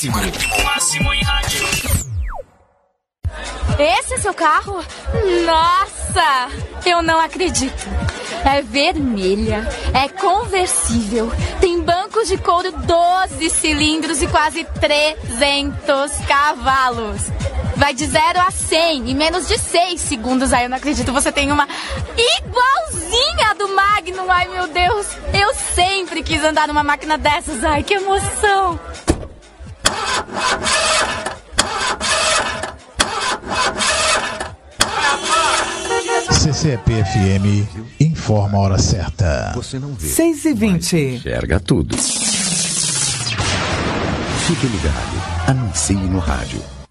máximo. Máximo em rádio. Esse é seu carro? Nossa, eu não acredito. É vermelha, é conversível, tem bancos de couro 12 cilindros e quase 300 cavalos. Vai de 0 a 100 em menos de 6 segundos. Ai, eu não acredito, você tem uma igualzinha a do Magnum. Ai, meu Deus, eu sempre quis andar numa máquina dessas. Ai, que emoção. CCP-FM informa a hora certa. Você não vê. 6h20. Enxerga tudo. Fique ligado. Anuncie no rádio.